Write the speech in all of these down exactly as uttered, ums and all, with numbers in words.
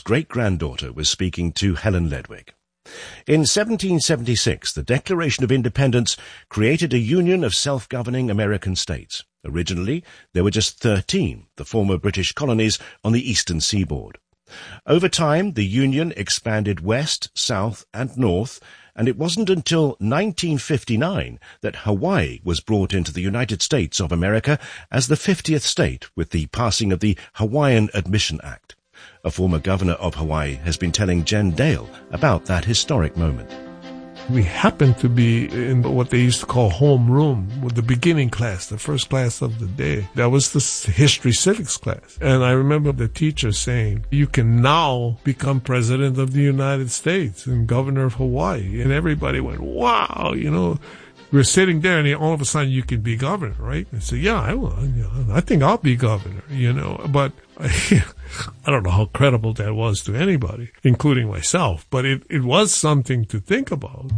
great-granddaughter was speaking to Helen Ledwig. In seventeen seventy-six, the Declaration of Independence created a union of self-governing American states. Originally, there were just thirteen, the former British colonies on the eastern seaboard. Over time, the Union expanded west, south, and north, and it wasn't until nineteen fifty-nine that Hawaii was brought into the United States of America as the fiftieth state with the passing of the Hawaiian Admission Act. A former governor of Hawaii has been telling Jen Dale about that historic moment. We happened to be in what they used to call homeroom, with the beginning class, the first class of the day. That was the history civics class. And I remember the teacher saying, you can now become president of the United States and governor of Hawaii. And everybody went, wow, you know. We're sitting there and all of a sudden you can be governor, right? And say, yeah, I will. I think I'll be governor, you know. But I, I don't know how credible that was to anybody, including myself. But it, it was something to think about.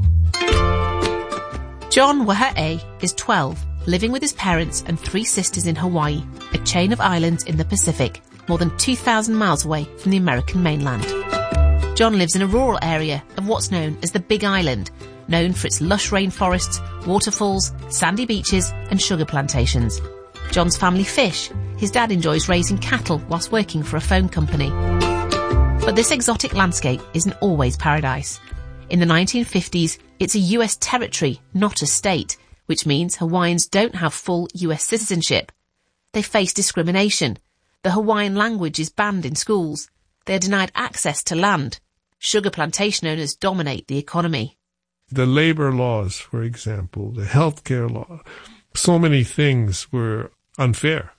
John Waha'e is twelve, living with his parents and three sisters in Hawaii, a chain of islands in the Pacific, more than two thousand miles away from the American mainland. John lives in a rural area of what's known as the Big Island, known for its lush rainforests, waterfalls, sandy beaches and sugar plantations. John's family fish. His dad enjoys raising cattle whilst working for a phone company. But this exotic landscape isn't always paradise. In the nineteen fifties, it's a U S territory, not a state, which means Hawaiians don't have full U S citizenship. They face discrimination. The Hawaiian language is banned in schools. They are denied access to land. Sugar plantation owners dominate the economy. The labor laws, for example, the healthcare law, so many things were unfair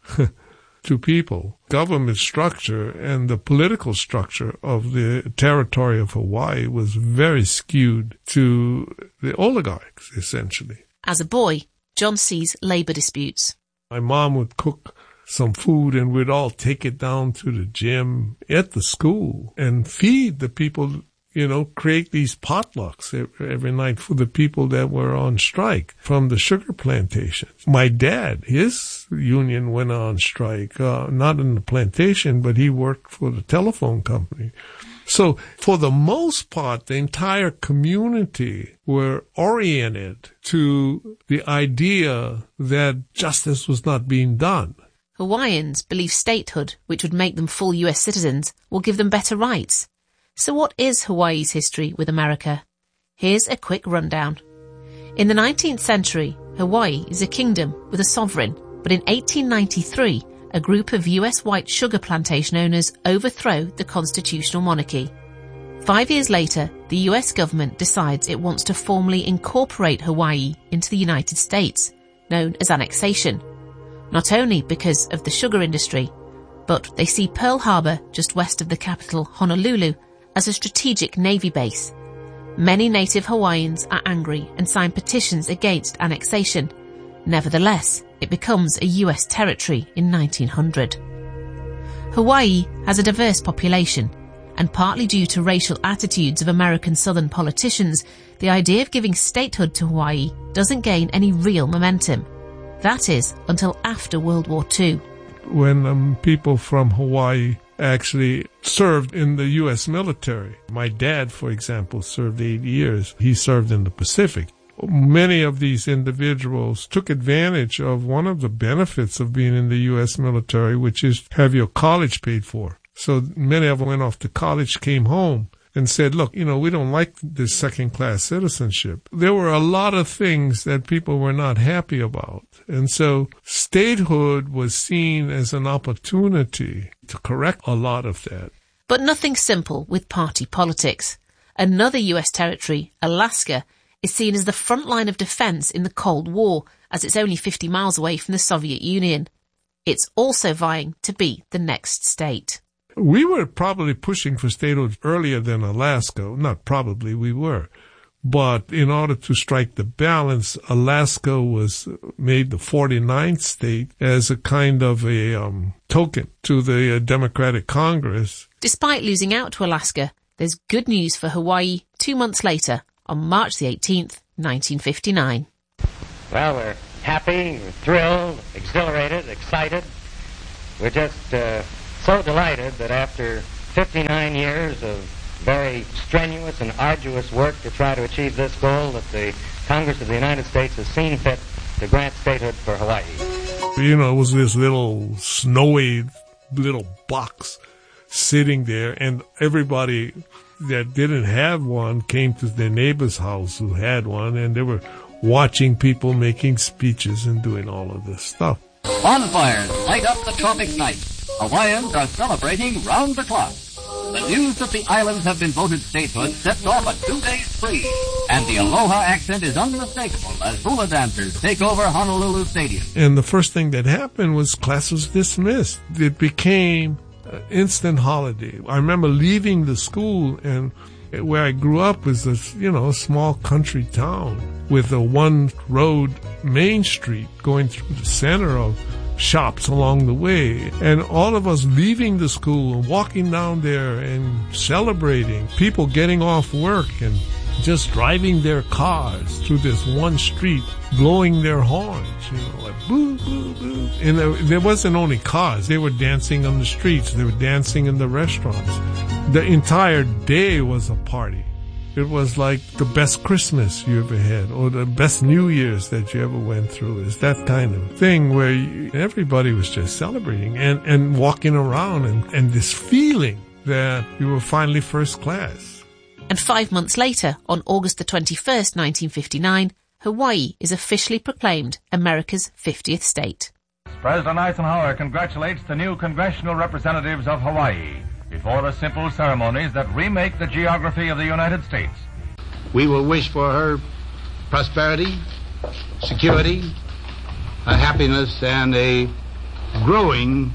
to people. Government structure and the political structure of the territory of Hawaii was very skewed to the oligarchs, essentially. As a boy, John sees labor disputes. My mom would cook some food and we'd all take it down to the gym at the school and feed the people, you know, create these potlucks every night for the people that were on strike from the sugar plantations. My dad, his union went on strike, uh, not in the plantation, but he worked for the telephone company. So for the most part, the entire community were oriented to the idea that justice was not being done. Hawaiians believe statehood, which would make them full U S citizens, will give them better rights. So what is Hawaii's history with America? Here's a quick rundown. In the nineteenth century, Hawaii is a kingdom with a sovereign, but in eighteen ninety-three, a group of U S white sugar plantation owners overthrow the constitutional monarchy. Five years later, the U S government decides it wants to formally incorporate Hawaii into the United States, known as annexation. Not only because of the sugar industry, but they see Pearl Harbor, just west of the capital, Honolulu, as a strategic Navy base. Many native Hawaiians are angry and sign petitions against annexation. Nevertheless, it becomes a U S territory in nineteen hundred. Hawaii has a diverse population, and partly due to racial attitudes of American Southern politicians, the idea of giving statehood to Hawaii doesn't gain any real momentum. That is, until after World War Two. When um, people from Hawaii actually served in the U S military. My dad, for example, served eight years. He served in the Pacific. Many of these individuals took advantage of one of the benefits of being in the U S military, which is have your college paid for. So many of them went off to college, came home, and said, look, you know, we don't like this second-class citizenship. There were a lot of things that people were not happy about. And so statehood was seen as an opportunity to correct a lot of that. But nothing simple with party politics. Another U S territory, Alaska, is seen as the front line of defence in the Cold War, as it's only fifty miles away from the Soviet Union. It's also vying to be the next state. We were probably pushing for statehood earlier than Alaska. Not probably, we were. But in order to strike the balance, Alaska was made the forty-ninth state as a kind of a um, token to the uh, Democratic Congress. Despite losing out to Alaska, there's good news for Hawaii two months later, on March the eighteenth, nineteen fifty-nine. Well, we're happy, we're thrilled, exhilarated, excited. We're just uh, so delighted that after fifty-nine years of very strenuous and arduous work to try to achieve this goal that the Congress of the United States has seen fit to grant statehood for Hawaii. You know, it was this little snowy little box sitting there, and everybody that didn't have one came to their neighbor's house who had one, and they were watching people making speeches and doing all of this stuff. Bonfires light up the tropic night. Hawaiians are celebrating round the clock. The news that the islands have been voted statehood sets off a two-day spree, and the aloha accent is unmistakable as hula dancers take over Honolulu Stadium. And the first thing that happened was class was dismissed. It became an instant holiday. I remember leaving the school, and where I grew up was a, you know, a small country town with a one-road main street going through the center of shops along the way, and all of us leaving the school and walking down there and celebrating, people getting off work and just driving their cars through this one street, blowing their horns, you know, like boo, boo, boo. And there, there wasn't only cars, they were dancing on the streets, they were dancing in the restaurants. The entire day was a party. It was like the best Christmas you ever had, or the best New Year's that you ever went through. It's that kind of thing where you, everybody was just celebrating and, and walking around, and, and this feeling that you were finally first class. And five months later, on August the twenty-first, nineteen fifty-nine, Hawaii is officially proclaimed America's fiftieth state. President Eisenhower congratulates the new congressional representatives of Hawaii before the simple ceremonies that remake the geography of the United States. We will wish for her prosperity, security, a happiness, and a growing,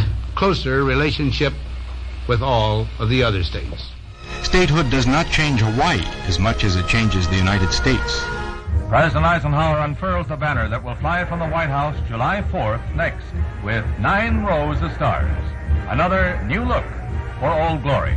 closer relationship with all of the other states. Statehood does not change Hawaii as much as it changes the United States. President Eisenhower unfurls the banner that will fly from the White House July fourth next, with nine rows of stars. Another new look for Old Glory.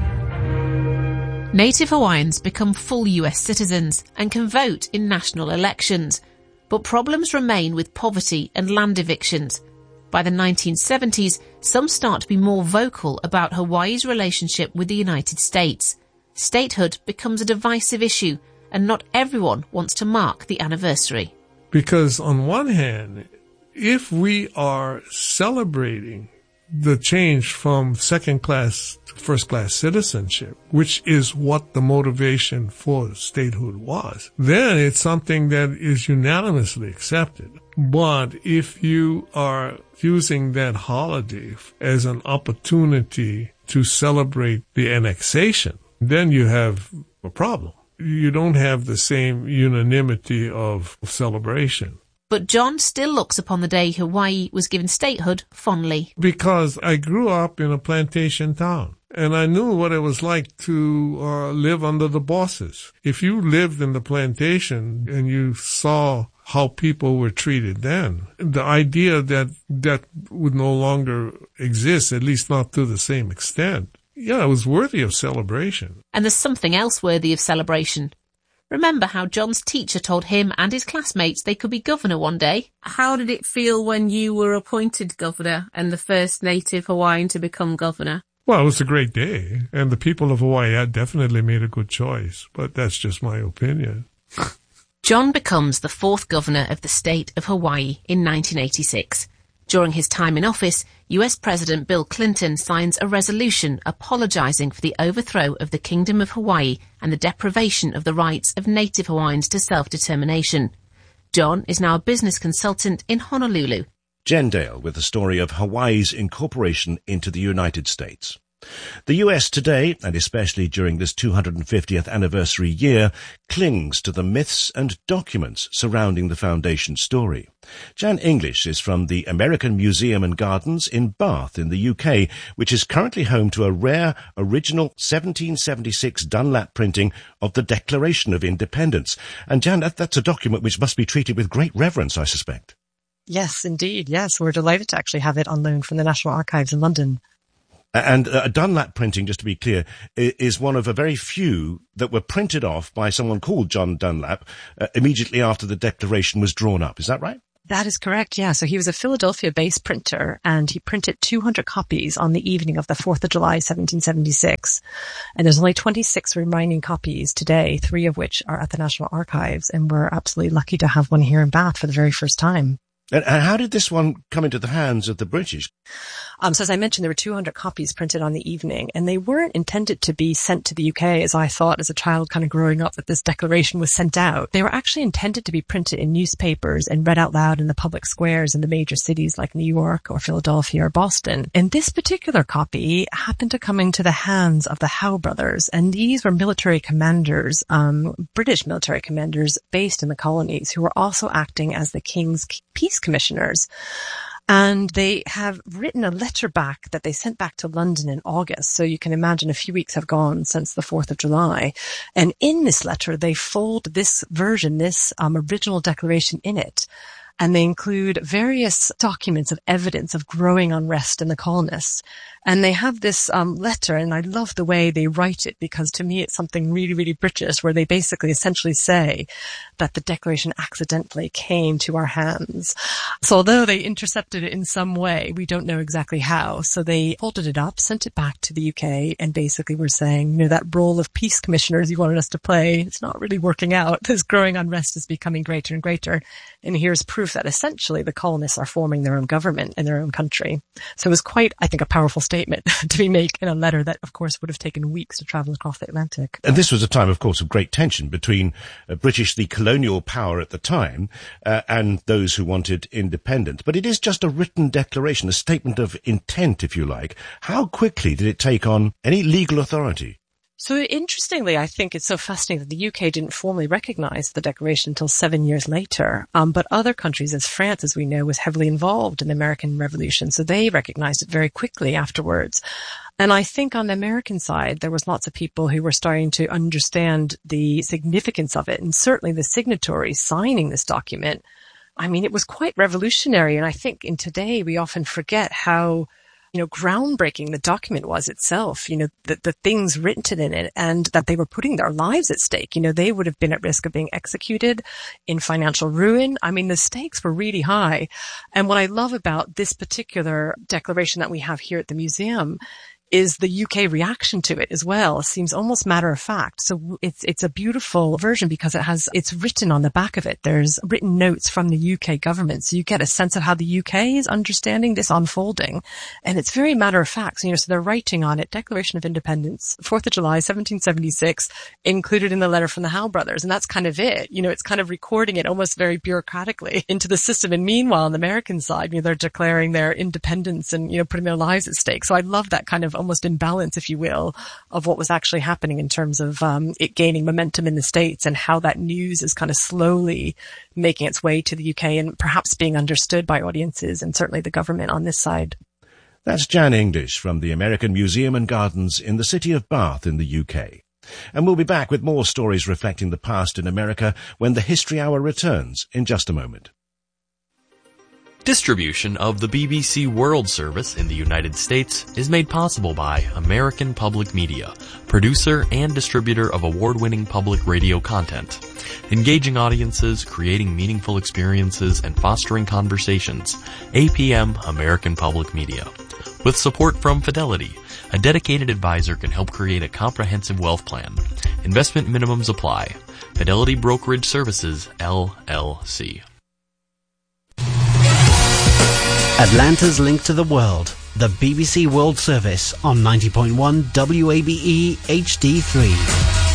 Native Hawaiians become full U S citizens and can vote in national elections, but problems remain with poverty and land evictions. By the nineteen seventies, some start to be more vocal about Hawaii's relationship with the United States. Statehood becomes a divisive issue, and not everyone wants to mark the anniversary. Because on one hand, if we are celebrating the change from second-class to first-class citizenship, which is what the motivation for statehood was, then it's something that is unanimously accepted. But if you are using that holiday as an opportunity to celebrate the annexation, then you have a problem. You don't have the same unanimity of celebration. But John still looks upon the day Hawaii was given statehood fondly. Because I grew up in a plantation town, and I knew what it was like to uh, live under the bosses. If you lived in the plantation and you saw how people were treated then, the idea that that would no longer exist, at least not to the same extent, yeah, it was worthy of celebration. And there's something else worthy of celebration. Remember how John's teacher told him and his classmates they could be governor one day? How did it feel when you were appointed governor and the first native Hawaiian to become governor? Well, it was a great day, and the people of Hawaii had definitely made a good choice, but that's just my opinion. John becomes the fourth governor of the state of Hawaii in nineteen eighty-six. During his time in office, U S President Bill Clinton signs a resolution apologizing for the overthrow of the Kingdom of Hawaii and the deprivation of the rights of native Hawaiians to self-determination. John is now a business consultant in Honolulu. Jen Dale with the story of Hawaii's incorporation into the United States. The U S today, and especially during this two hundred fiftieth anniversary year, clings to the myths and documents surrounding the foundation story. Jan English is from the American Museum and Gardens in Bath in the U K, which is currently home to a rare original seventeen seventy-six Dunlap printing of the Declaration of Independence. And Jan, that, that's a document which must be treated with great reverence, I suspect. Yes, indeed. Yes, we're delighted to actually have it on loan from the National Archives in London. And a uh, Dunlap printing, just to be clear, is one of a very few that were printed off by someone called John Dunlap uh, immediately after the Declaration was drawn up. Is that right? That is correct, yeah. So he was a Philadelphia-based printer, and he printed two hundred copies on the evening of the fourth of July, seventeen seventy-six. And there's only twenty-six remaining copies today, three of which are at the National Archives, and we're absolutely lucky to have one here in Bath for the very first time. And how did this one come into the hands of the British? Um, so as I mentioned, there were two hundred copies printed on the evening, and they weren't intended to be sent to the U K, as I thought as a child kind of growing up that this declaration was sent out. They were actually intended to be printed in newspapers and read out loud in the public squares in the major cities like New York or Philadelphia or Boston. And this particular copy happened to come into the hands of the Howe brothers, and these were military commanders, um, British military commanders based in the colonies, who were also acting as the King's Peace Commissioners. And they have written a letter back that they sent back to London in August. So you can imagine a few weeks have gone since the fourth of July. And in this letter, they fold this version, this um, original declaration in it. And they include various documents of evidence of growing unrest in the colonists. And they have this um, letter, and I love the way they write it, because to me it's something really, really British, where they basically essentially say that the declaration accidentally came to our hands. So although they intercepted it in some way, we don't know exactly how. So they folded it up, sent it back to the U K, and basically were saying, you know, that role of peace commissioners you wanted us to play, it's not really working out. This growing unrest is becoming greater and greater. And here's proof that essentially the colonists are forming their own government in their own country. So it was quite, I think, a powerful statement to be made in a letter that, of course, would have taken weeks to travel across the Atlantic. And this was a time, of course, of great tension between uh, British, the colonial power at the time, uh, and those who wanted independence. But it is just a written declaration, a statement of intent, if you like. How quickly did it take on any legal authority? So interestingly, I think it's so fascinating that the U K didn't formally recognize the declaration until seven years later. Um, but other countries, as France, as we know, was heavily involved in the American Revolution. So they recognized it very quickly afterwards. And I think on the American side, there was lots of people who were starting to understand the significance of it. And certainly the signatories signing this document, I mean, it was quite revolutionary. And I think in today, we often forget how, you know, groundbreaking the document was itself, you know, the, the things written in it, and that they were putting their lives at stake. You know, they would have been at risk of being executed, in financial ruin. I mean, the stakes were really high. And what I love about this particular declaration that we have here at the museum is the U K reaction to it as well. It seems almost matter of fact. So it's, it's a beautiful version because it has, it's written on the back of it. There's written notes from the U K government. So you get a sense of how the U K is understanding this unfolding. And it's very matter of fact. So, you know, so they're writing on it, Declaration of Independence, fourth of July, seventeen seventy-six, included in the letter from the Howe brothers. And that's kind of it. You know, it's kind of recording it almost very bureaucratically into the system. And meanwhile, on the American side, you know, they're declaring their independence and, you know, putting their lives at stake. So I love that kind of almost imbalance, if you will, of what was actually happening in terms of um, it gaining momentum in the States, and how that news is kind of slowly making its way to the U K and perhaps being understood by audiences and certainly the government on this side. That's Jan English from the American Museum and Gardens in the city of Bath in the U K. And we'll be back with more stories reflecting the past in America when the History Hour returns in just a moment. Distribution of the B B C World Service in the United States is made possible by American Public Media, producer and distributor of award-winning public radio content. Engaging audiences, creating meaningful experiences, and fostering conversations. A P M American Public Media. With support from Fidelity, a dedicated advisor can help create a comprehensive wealth plan. Investment minimums apply. Fidelity Brokerage Services, L L C. Atlanta's link to the world, the B B C World Service on ninety point one W A B E H D three.